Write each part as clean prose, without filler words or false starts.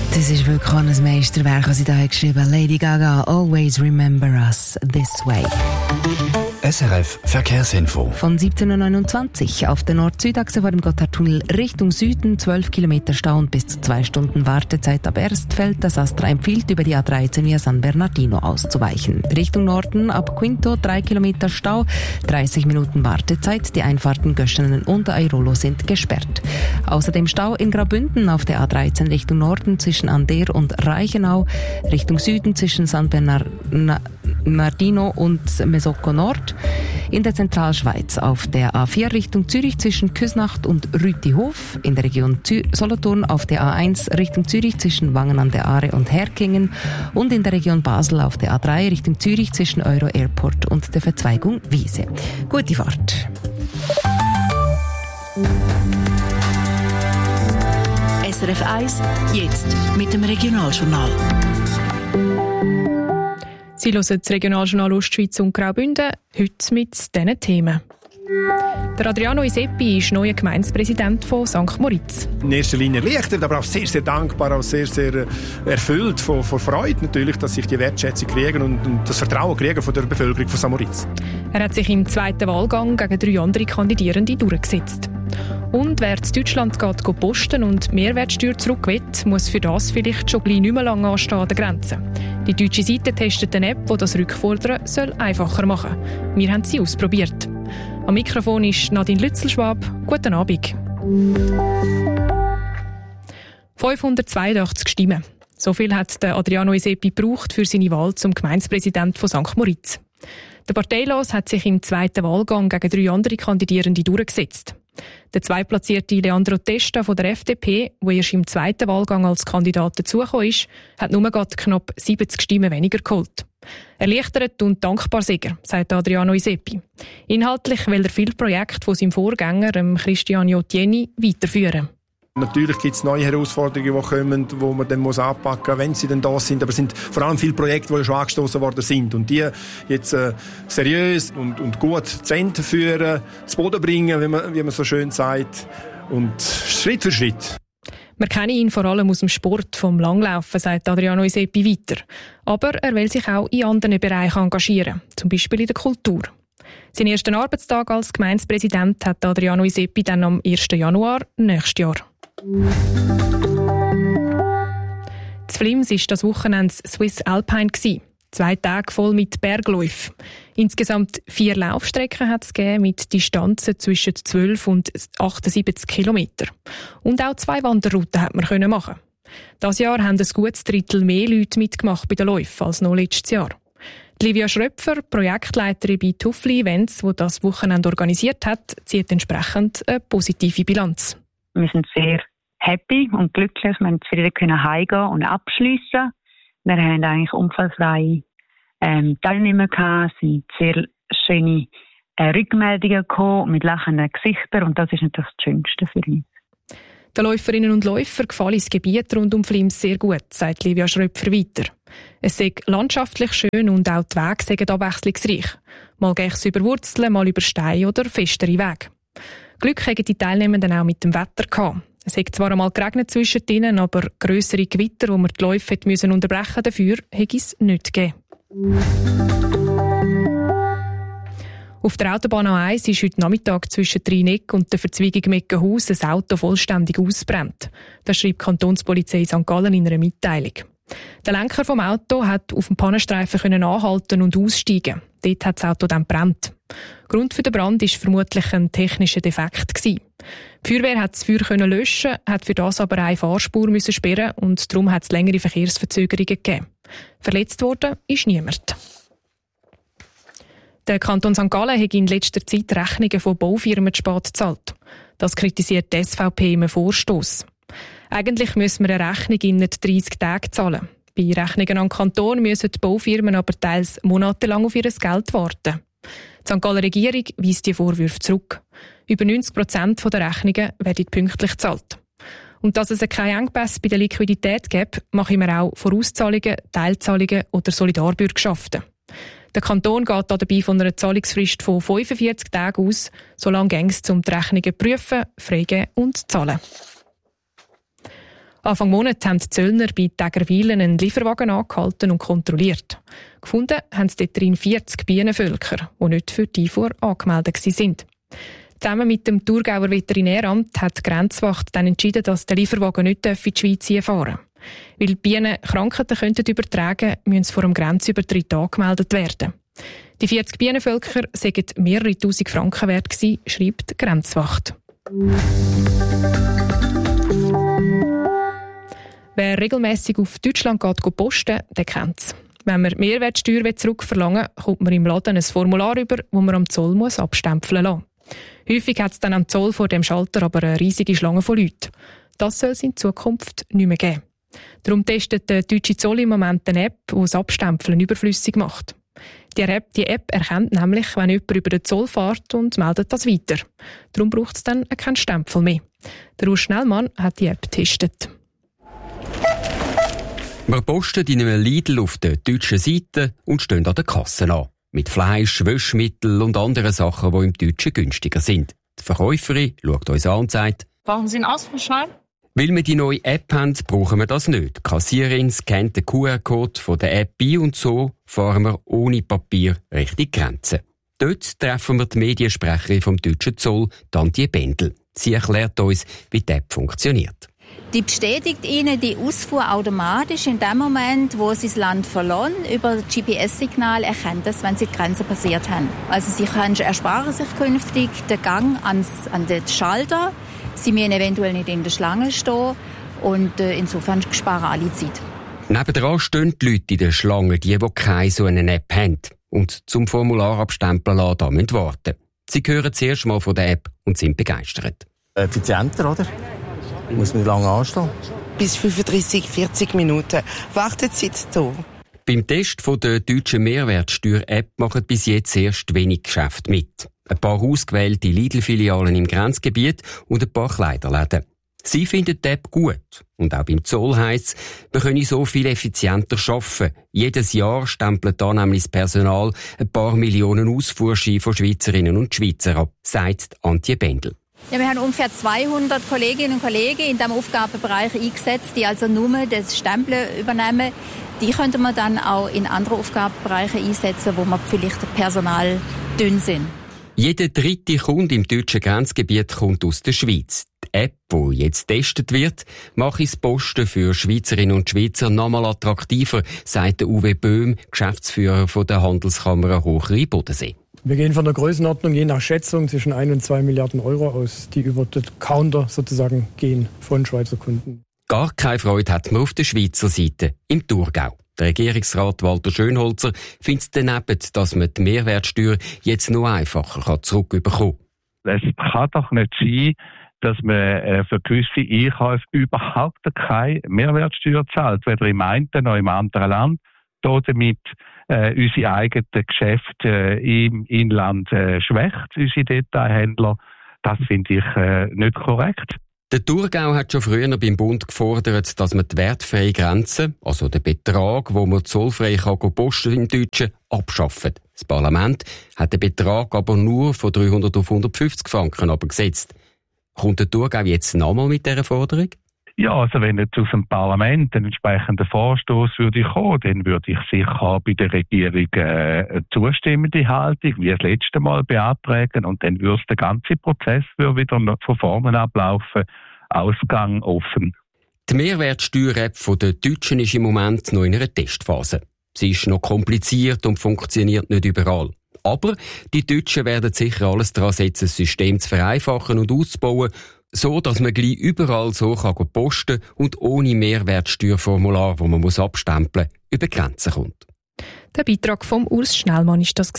Das ist wirklich ein Meisterwerk, das sie da geschrieben hat. Lady Gaga, Always Remember Us This Way. SRF Verkehrsinfo. Von 17.29 Uhr auf der Nord-Süd-Achse vor dem Gotthardtunnel Richtung Süden 12 Kilometer Stau und bis zu 2 Stunden Wartezeit ab Erstfeld. Das Astra empfiehlt, über die A13 via San Bernardino auszuweichen. Richtung Norden ab Quinto 3 Kilometer Stau, 30 Minuten Wartezeit. Die Einfahrten Göschenen und Airolo sind gesperrt. Außerdem Stau in Graubünden auf der A13 Richtung Norden zwischen Ander und Reichenau, Richtung Süden zwischen San Bernardino und Mesocco Nord. In der Zentralschweiz auf der A4 Richtung Zürich zwischen Küsnacht und Rütihof. In der Region Solothurn auf der A1 Richtung Zürich zwischen Wangen an der Aare und Herkingen. Und in der Region Basel auf der A3 Richtung Zürich zwischen Euro Airport und der Verzweigung Wiese. Gute Fahrt. SRF 1, jetzt mit dem Regionaljournal. Sie hören das Regionaljournal Ostschweiz und Graubünden, heute mit diesen Themen. Der Adriano Iseppi ist neuer Gemeindepräsident von St. Moritz. In erster Linie erleichtert, aber auch sehr, sehr dankbar, auch sehr, sehr erfüllt von Freude natürlich, dass ich die Wertschätzung kriege und das Vertrauen kriege von der Bevölkerung von St. Moritz. Er hat sich im zweiten Wahlgang gegen 3 andere Kandidierende durchgesetzt. Und wer zu Deutschland geht posten und Mehrwertsteuer zurück will, muss für das vielleicht schon gleich nicht mehr lange anstehen an der Grenze. Die deutsche Seite testet eine App, die das Rückfordern soll einfacher machen. Wir haben sie ausprobiert. Am Mikrofon ist Nadine Lützelschwab. Guten Abend. 582 Stimmen. So viel hat der Adriano Iseppi gebraucht für seine Wahl zum Gemeindepräsident von St. Moritz. Der Parteilos hat sich im zweiten Wahlgang gegen 3 andere Kandidierende durchgesetzt. Der zweitplatzierte Leandro Testa von der FDP, der erst im zweiten Wahlgang als Kandidat dazugekommen ist, hat nur gerade knapp 70 Stimmen weniger geholt. Erleichtert und dankbar sicher, sagt Adriano Iseppi. Inhaltlich will er viele Projekte von seinem Vorgänger, Christian Jottieni, weiterführen. Natürlich gibt es neue Herausforderungen, die kommen, die man dann anpacken muss, wenn sie dann da sind. Aber es sind vor allem viele Projekte, die schon angestoßen worden sind. Und die jetzt seriös und gut zu Ende führen, zu Boden bringen, wie man so schön sagt. Und Schritt für Schritt. Wir kennen ihn vor allem aus dem Sport, vom Langlaufen, sagt Adriano Iseppi weiter. Aber er will sich auch in anderen Bereichen engagieren, zum Beispiel in der Kultur. Seinen ersten Arbeitstag als Gemeindepräsident hat Adriano Iseppi dann am 1. Januar nächstes Jahr. Das Flims war das Wochenende Swiss Alpine. 2 Tage voll mit Bergläufen. Insgesamt 4 Laufstrecken hat es gegeben, mit Distanzen zwischen 12 und 78 Kilometer. Und auch 2 Wanderrouten hat man machen. Dieses Jahr haben ein gutes Drittel mehr Leute mitgemacht bei den Läufen als noch letztes Jahr. Livia Schröpfer, Projektleiterin bei Tuffli Events, die das Wochenende organisiert hat, zieht entsprechend eine positive Bilanz. Wir sind sehr happy und glücklich. Wir konnten heimgehen und abschliessen. Wir haben eigentlich unfallfreie Teilnehmer gehabt. Es sind sehr schöne Rückmeldungen gekommen mit lachenden Gesichtern und das ist natürlich das Schönste für uns. Den Läuferinnen und Läufern gefällt das Gebiet rund um Flims sehr gut, sagt Livia Schröpfer weiter. Es sei landschaftlich schön und auch die Wege seien abwechslungsreich. Mal gehe es über Wurzeln, mal über Steine oder festere Wege. Glück haben die Teilnehmenden auch mit dem Wetter gehabt. Es hat zwar einmal geregnet zwischen ihnen, aber grössere Gewitter, wo man die Läufe unterbrechen musste, dafür hätte es nicht gegeben. Auf der Autobahn A1 ist heute Nachmittag zwischen Trineck und der Verzweigung Meckenhaus ein Auto vollständig ausgebrannt. Das schreibt die Kantonspolizei St. Gallen in einer Mitteilung. Der Lenker vom Auto hat auf dem Pannenstreifen anhalten und aussteigen. Dort hat das Auto dann gebrannt. Grund für den Brand war vermutlich ein technischer Defekt. Die Feuerwehr hat das Feuer löschen, hat für das aber eine Fahrspur sperren und darum hat es längere Verkehrsverzögerungen gegeben. Verletzt worden ist niemand. Der Kanton St. Gallen hat in letzter Zeit Rechnungen von Baufirmen zu spät gezahlt. Das kritisiert die SVP im Vorstoss. Eigentlich müssen wir eine Rechnung in 30 Tagen zahlen. Bei Rechnungen an den Kanton müssen die Baufirmen aber teils monatelang auf ihr Geld warten. Die St. Galler Regierung weist die Vorwürfe zurück. Über 90% der Rechnungen werden pünktlich gezahlt. Und dass es keine Engpässe bei der Liquidität gibt, machen wir auch Vorauszahlungen, Teilzahlungen oder Solidarbürgschaften. Der Kanton geht dabei von einer Zahlungsfrist von 45 Tagen aus, solange es um die Rechnungen prüfen, freigeben und zahlen. Anfang Monat haben die Zöllner bei Tägerwilen einen Lieferwagen angehalten und kontrolliert. Gefunden haben sie dort drin 40 Bienenvölker, die nicht für die Einfuhr angemeldet waren. Zusammen mit dem Thurgauer Veterinäramt hat die Grenzwacht dann entschieden, dass der Lieferwagen nicht in die Schweiz einfahren darf. Weil Bienen Krankheiten übertragen könnten, müssen sie vor dem Grenzübertritt angemeldet werden. Die 40 Bienenvölker seien mehrere tausend Franken wert gewesen, schreibt die Grenzwacht. Wer regelmässig auf Deutschland geht posten, der kennt es. Wenn man Mehrwertsteuer zurückverlangen will, kommt man im Laden ein Formular über, das man am Zoll abstempeln lassen muss. Häufig hat es dann am Zoll vor dem Schalter aber eine riesige Schlange von Leuten. Das soll es in Zukunft nicht mehr geben. Darum testet der deutsche Zoll im Moment eine App, die das Abstempeln überflüssig macht. Die App erkennt nämlich, wenn jemand über den Zoll fährt und meldet das weiter. Darum braucht es dann keinen Stempel mehr. Der Urs Schnellmann hat die App getestet. Wir posten in einem Lidl auf der deutschen Seite und stehen an der Kasse an. Mit Fleisch, Wäschmittel und anderen Sachen, die im Deutschen günstiger sind. Die Verkäuferin schaut uns an und sagt: Brauchen Sie einen Ausdrucksschein? Weil wir die neue App haben, brauchen wir das nicht. Die Kassiererin scannt den QR-Code von der App ein und so fahren wir ohne Papier Richtung Grenze. Dort treffen wir die Mediensprecherin vom deutschen Zoll, Antje Bendel. Sie erklärt uns, wie die App funktioniert. Die bestätigt Ihnen die Ausfuhr automatisch in dem Moment, wo Sie das Land verlassen. Über das GPS-Signal erkennt es, wenn Sie die Grenze passiert haben. Also Sie ersparen sich künftig den Gang an den Schalter. Sie müssen eventuell nicht in der Schlange stehen und insofern sparen alle Zeit. Nebendran stehen die Leute in der Schlange, die keine so eine App haben und zum Formular abstempeln lassen, da müssen warten. Sie hören zuerst mal von der App und sind begeistert. Effizienter, oder? Muss man lange anstehen. Bis 35, 40 Minuten Wartezeit hier. Beim Test der deutschen Mehrwertsteuer-App machen bis jetzt erst wenig Geschäfte mit. Ein paar ausgewählte Lidl-Filialen im Grenzgebiet und ein paar Kleiderläden. Sie finden die App gut. Und auch beim Zoll heisst es, wir können so viel effizienter arbeiten. Jedes Jahr stempelt da nämlich das Personal ein paar Millionen Ausfuhrscheine von Schweizerinnen und Schweizer ab, sagt Antje Bendel. Ja, wir haben ungefähr 200 Kolleginnen und Kollegen in diesem Aufgabenbereich eingesetzt, die also nur das Stempeln übernehmen. Die könnte man dann auch in andere Aufgabenbereiche einsetzen, wo wir vielleicht Personal dünn sind. Jeder dritte Kunde im deutschen Grenzgebiet kommt aus der Schweiz. Die App, die jetzt getestet wird, mache das Posten für Schweizerinnen und Schweizer nochmal attraktiver, sagt Uwe Böhm, Geschäftsführer der Handelskammer Hochrhein-Bodensee. Wir gehen von der Größenordnung je nach Schätzung zwischen 1 und 2 Milliarden Euro aus, die über den Counter sozusagen gehen von Schweizer Kunden. Gar keine Freude hat man auf der Schweizer Seite, im Thurgau. Der Regierungsrat Walter Schönholzer findet es daneben, dass man die Mehrwertsteuer jetzt noch einfacher zurückbekommen kann. Es kann doch nicht sein, dass man für gewisse Einkäufe überhaupt keine Mehrwertsteuer zahlt, weder im einen noch im anderen Land. Damit unsere eigenen Geschäfte im Inland schwächt, unsere Detailhändler. Das finde ich nicht korrekt. Der Thurgau hat schon früher beim Bund gefordert, dass man die wertfreie Grenze, also den Betrag, wo man zollfrei posten im Deutschen, abschafft. Das Parlament hat den Betrag aber nur von 300 auf 150 Franken abgesetzt. Kommt der Thurgau jetzt nochmal mit dieser Forderung? Ja, also wenn jetzt aus dem Parlament ein entsprechender Vorstoß würde kommen, dann würde ich sicher bei der Regierung eine zustimmende Haltung, wie das letzte Mal beantragen, und dann würde der ganze Prozess wieder von vorne ablaufen, Ausgang offen. Die Mehrwertsteuer-App der Deutschen ist im Moment noch in einer Testphase. Sie ist noch kompliziert und funktioniert nicht überall. Aber die Deutschen werden sicher alles daran setzen, das System zu vereinfachen und auszubauen, so dass man gleich überall so posten kann und ohne Mehrwertsteuerformular, das man abstempeln muss, über Grenzen kommt. Der Beitrag vom Urs Schnellmann war das.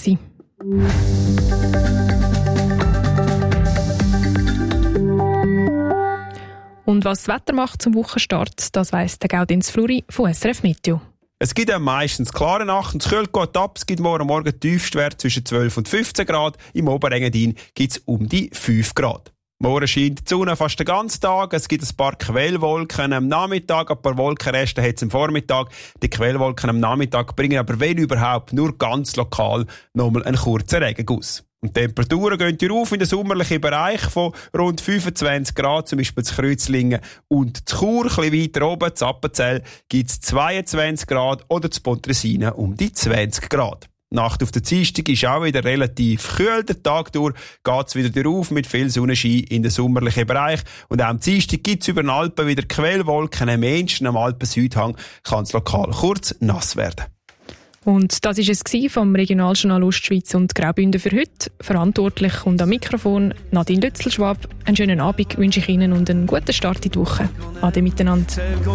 Und was das Wetter macht zum Wochenstart, das weiss der Gaudenz Fluri von SRF Meteo. Es gibt meistens klare Nacht und es kühlt gut ab. Es gibt morgen Tiefstwert zwischen 12 und 15 Grad. Im Oberengadin gibt es um die 5 Grad. Morgen scheint die Sonne fast den ganzen Tag. Es gibt ein paar Quellwolken am Nachmittag, ein paar Wolkenreste hat es am Vormittag. Die Quellwolken am Nachmittag bringen aber, wenn überhaupt, nur ganz lokal nochmal einen kurzen Regenguss. Und die Temperaturen gehen hier rauf in den sommerlichen Bereich von rund 25 Grad, zum Beispiel zu Kreuzlingen und zu Chur. Ein bisschen weiter oben, zu Appenzell, gibt es 22 Grad oder zu Pontresina um die 20 Grad. Die Nacht auf der Dienstag ist auch wieder relativ kühl. Der Tag durch geht es wieder rauf mit viel Sonnenschein in den sommerlichen Bereich. Und auch am Dienstag gibt es über den Alpen wieder Quellwolken. Am Menschen am Alpen-Südhang kann es lokal kurz nass werden. Und das war es vom Regionaljournal Ostschweiz und Graubünden für heute. Verantwortlich und am Mikrofon Nadine Lützelschwab. Einen schönen Abend wünsche ich Ihnen und einen guten Start in die Woche. Ade miteinander.